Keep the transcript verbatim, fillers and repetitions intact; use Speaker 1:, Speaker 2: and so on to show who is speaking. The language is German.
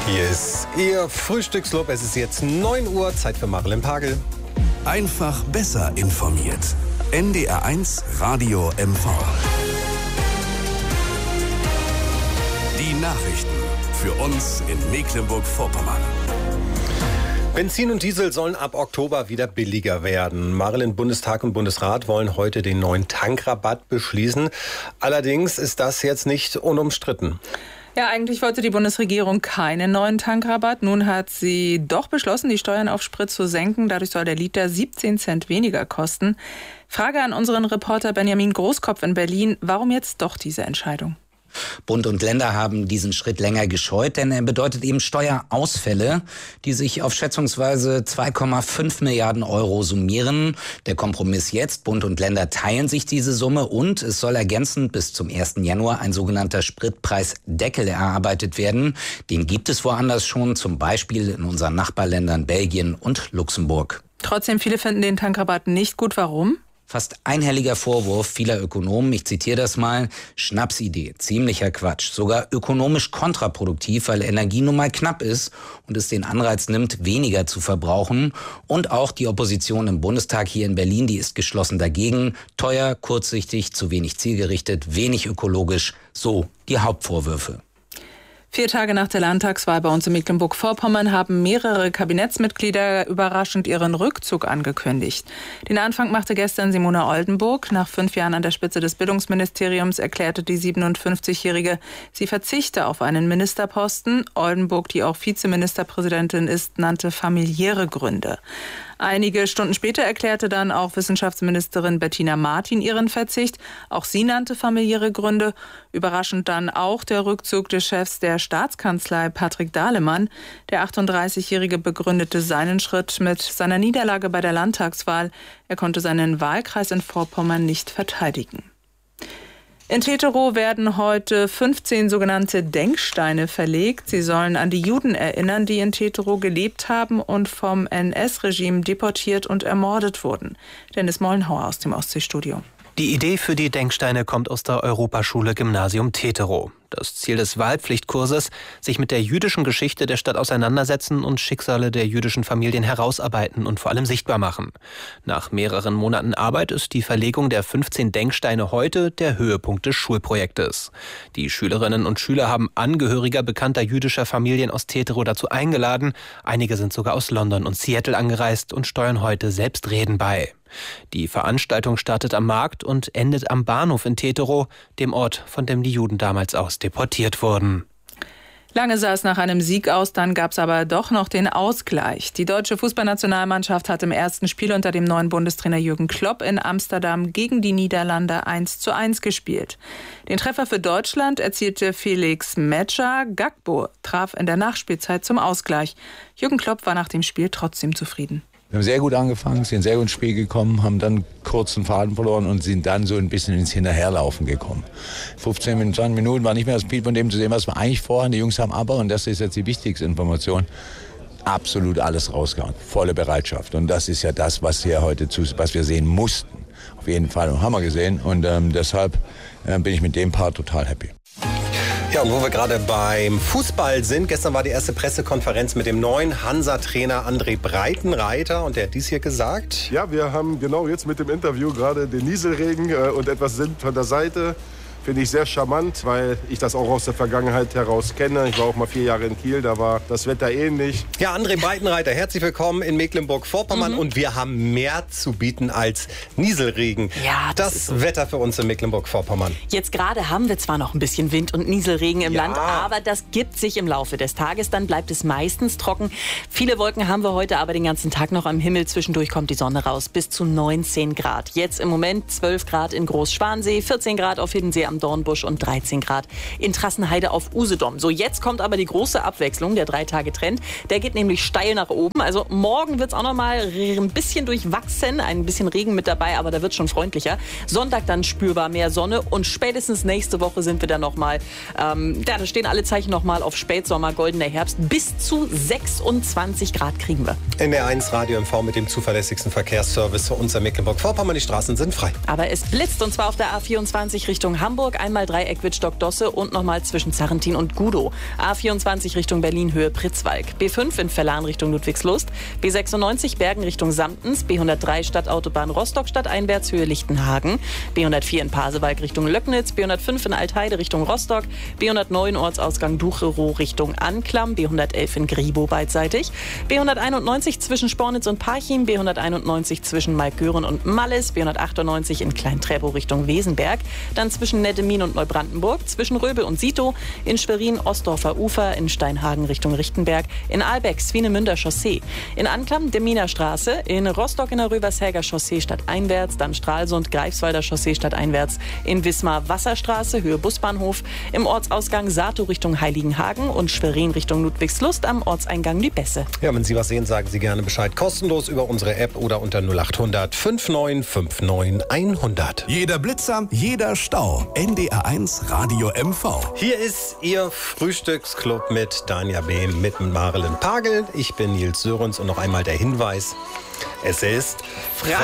Speaker 1: Hier ist Ihr Frühstückslob. Es ist jetzt neun Uhr, Zeit für Marilyn Pagel.
Speaker 2: Einfach besser informiert. N D R eins Radio M V. Die Nachrichten für uns in Mecklenburg-Vorpommern.
Speaker 1: Benzin und Diesel sollen ab Oktober wieder billiger werden. Marilyn, Bundestag und Bundesrat wollen heute den neuen Tankrabatt beschließen. Allerdings ist das jetzt nicht unumstritten.
Speaker 3: Ja, eigentlich wollte die Bundesregierung keinen neuen Tankrabatt. Nun hat sie doch beschlossen, die Steuern auf Sprit zu senken. Dadurch soll der Liter siebzehn Cent weniger kosten. Frage an unseren Reporter Benjamin Großkopf in Berlin. Warum jetzt doch diese Entscheidung?
Speaker 4: Bund und Länder haben diesen Schritt länger gescheut, denn er bedeutet eben Steuerausfälle, die sich auf schätzungsweise zwei Komma fünf Milliarden Euro summieren. Der Kompromiss jetzt: Bund und Länder teilen sich diese Summe und es soll ergänzend bis zum ersten Januar ein sogenannter Spritpreisdeckel erarbeitet werden. Den gibt es woanders schon, zum Beispiel in unseren Nachbarländern Belgien und Luxemburg.
Speaker 3: Trotzdem, viele finden den Tankrabatt nicht gut. Warum?
Speaker 4: Fast einhelliger Vorwurf vieler Ökonomen, ich zitiere das mal: Schnapsidee, ziemlicher Quatsch, sogar ökonomisch kontraproduktiv, weil Energie nun mal knapp ist und es den Anreiz nimmt, weniger zu verbrauchen. Und auch die Opposition im Bundestag hier in Berlin, die ist geschlossen dagegen. Teuer, kurzsichtig, zu wenig zielgerichtet, wenig ökologisch, so die Hauptvorwürfe.
Speaker 3: Vier Tage nach der Landtagswahl bei uns in Mecklenburg-Vorpommern haben mehrere Kabinettsmitglieder überraschend ihren Rückzug angekündigt. Den Anfang machte gestern Simone Oldenburg. Nach fünf Jahren an der Spitze des Bildungsministeriums erklärte die siebenundfünfzigjährige, sie verzichte auf einen Ministerposten. Oldenburg, die auch Vizeministerpräsidentin ist, nannte familiäre Gründe. Einige Stunden später erklärte dann auch Wissenschaftsministerin Bettina Martin ihren Verzicht. Auch sie nannte familiäre Gründe. Überraschend dann auch der Rückzug des Chefs der Staatskanzlei, Patrick Dahlemann. Der achtunddreißigjährige begründete seinen Schritt mit seiner Niederlage bei der Landtagswahl. Er konnte seinen Wahlkreis in Vorpommern nicht verteidigen. In Teterow werden heute fünfzehn sogenannte Denksteine verlegt. Sie sollen an die Juden erinnern, die in Teterow gelebt haben und vom N S-Regime deportiert und ermordet wurden. Dennis Mollenhauer aus dem Ostseestudio.
Speaker 5: Die Idee für die Denksteine kommt aus der Europaschule Gymnasium Teterow. Das Ziel des Wahlpflichtkurses: sich mit der jüdischen Geschichte der Stadt auseinandersetzen und Schicksale der jüdischen Familien herausarbeiten und vor allem sichtbar machen. Nach mehreren Monaten Arbeit ist die Verlegung der fünfzehn Denksteine heute der Höhepunkt des Schulprojektes. Die Schülerinnen und Schüler haben Angehöriger bekannter jüdischer Familien aus Teterow dazu eingeladen. Einige sind sogar aus London und Seattle angereist und steuern heute selbst Reden bei. Die Veranstaltung startet am Markt und endet am Bahnhof in Teterow, dem Ort, von dem die Juden damals aus deportiert wurden.
Speaker 3: Lange sah es nach einem Sieg aus, dann gab es aber doch noch den Ausgleich. Die deutsche Fußballnationalmannschaft hat im ersten Spiel unter dem neuen Bundestrainer Jürgen Klopp in Amsterdam gegen die Niederlande eins zu eins gespielt. Den Treffer für Deutschland erzielte Felix Metscher. Gakpo traf in der Nachspielzeit zum Ausgleich. Jürgen Klopp war nach dem Spiel trotzdem zufrieden.
Speaker 6: Wir haben sehr gut angefangen, sind sehr gut ins Spiel gekommen, haben dann kurz den Faden verloren und sind dann so ein bisschen ins Hinterherlaufen gekommen. fünfzehn, zwanzig Minuten war nicht mehr das Spiel von dem zu sehen, was wir eigentlich vorhaben. Die Jungs haben aber, und das ist jetzt die wichtigste Information, absolut alles rausgehauen. Volle Bereitschaft. Und das ist ja das, was wir heute zu, was wir sehen mussten. Auf jeden Fall haben wir gesehen. Und ähm, deshalb äh, bin ich mit dem Part total happy.
Speaker 1: Ja, und wo wir gerade beim Fußball sind, gestern war die erste Pressekonferenz mit dem neuen Hansa-Trainer André Breitenreiter und der hat dies hier gesagt.
Speaker 7: Ja, wir haben genau jetzt mit dem Interview gerade den Nieselregen äh, und etwas Wind von der Seite. Finde ich sehr charmant, weil ich das auch aus der Vergangenheit heraus kenne. Ich war auch mal vier Jahre in Kiel, da war das Wetter ähnlich.
Speaker 1: Ja, André Breitenreiter, herzlich willkommen in Mecklenburg-Vorpommern. Mhm. Und wir haben mehr zu bieten als Nieselregen.
Speaker 8: Ja, das,
Speaker 1: das
Speaker 8: ist so.
Speaker 1: Wetter für uns in Mecklenburg-Vorpommern.
Speaker 8: Jetzt gerade haben wir zwar noch ein bisschen Wind und Nieselregen im
Speaker 1: ja.
Speaker 8: Land, aber das gibt sich im Laufe des Tages. Dann bleibt es meistens trocken. Viele Wolken haben wir heute aber den ganzen Tag noch am Himmel. Zwischendurch kommt die Sonne raus, bis zu neunzehn Grad. Jetzt im Moment zwölf Grad in Großschwansee, vierzehn Grad auf Hiddensee am Dornbusch und dreizehn Grad in Trassenheide auf Usedom. So, jetzt kommt aber die große Abwechslung, der Drei-Tage-Trend. Der geht nämlich steil nach oben. Also morgen wird es auch noch mal ein bisschen durchwachsen, ein bisschen Regen mit dabei, aber da wird schon freundlicher. Sonntag dann spürbar mehr Sonne und spätestens nächste Woche sind wir dann noch mal, ähm, ja, da stehen alle Zeichen noch mal auf Spätsommer, goldener Herbst. Bis zu sechsundzwanzig Grad kriegen wir.
Speaker 1: N D R eins Radio M V mit dem zuverlässigsten Verkehrsservice für uns in Mecklenburg-Vorpommern. Die Straßen sind frei.
Speaker 8: Aber es blitzt und zwar auf der A vierundzwanzig Richtung Hamburg. Hamburg einmal Dreieck Wittstock-Dosse und nochmal zwischen Zarrentin und Gudow. A vierundzwanzig Richtung Berlin, Höhe Pritzwalk. B fünf in Verlan Richtung Ludwigslust. B sechsundneunzig Bergen Richtung Samtens. B hundertdrei Stadtautobahn Rostock stadteinwärts, Höhe Lichtenhagen. B hundertvier in Pasewalk Richtung Löcknitz. B hundertfünf in Altheide Richtung Rostock. B hundertneun Ortsausgang Ducherow Richtung Anklam. B hundertelf in Gribow beidseitig. B hunderteinundneunzig zwischen Spornitz und Parchim. B hunderteinundneunzig zwischen Malkören und Mallis. B hundertachtundneunzig in Klein-Treptow Richtung Wesenberg. Dann zwischen Nettemin und Neubrandenburg. Zwischen Röbel und Sito. In Schwerin Ostdorfer Ufer. In Steinhagen Richtung Richtenberg. In Ahlbeck Swinemünder Chaussee. In Anklam Deminer Straße. In Rostock in der Rövershäger Chaussee stadteinwärts. Dann Stralsund Greifswalder Chaussee stadteinwärts. In Wismar Wasserstraße Höhe Busbahnhof. Im Ortsausgang Sato Richtung Heiligenhagen. Und Schwerin Richtung Ludwigslust am Ortseingang Lübesse.
Speaker 1: Ja, wenn Sie was sehen, sagen Sie gerne Bescheid. Kostenlos über unsere App oder unter null acht hundert fünfundneunzig neunundfünfzig hundert.
Speaker 2: Jeder Blitzer, jeder Stau. N D R eins Radio M V.
Speaker 1: Hier ist Ihr Frühstücksclub mit Danja Behm, mit Marilyn Pagel. Ich bin Nils Sörensen und noch einmal der Hinweis, es ist